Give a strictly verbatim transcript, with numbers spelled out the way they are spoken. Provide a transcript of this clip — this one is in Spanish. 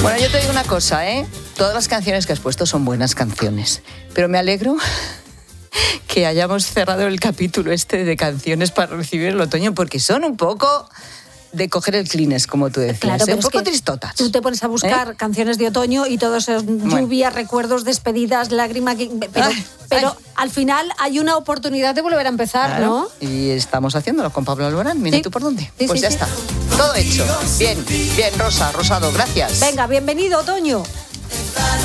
Bueno, yo te digo una cosa, ¿eh? Todas las canciones que has puesto son buenas canciones, pero me alegro que hayamos cerrado el capítulo este de canciones para recibir el otoño, porque son un poco de coger el Kleenex, como tú decías, claro, ¿eh? pero Un poco es que tristotas. Tú te pones a buscar ¿Eh? canciones de otoño y todo eso es lluvia, bueno. recuerdos, despedidas, lágrimas, pero, ay, pero ay. al final hay una oportunidad de volver a empezar, claro. ¿no? Y estamos haciéndolo con Pablo Alborán, mira sí. tú por dónde. Sí, pues sí, ya sí. está, todo hecho. Bien, bien, Rosa, Rosado, gracias. Venga, bienvenido, otoño.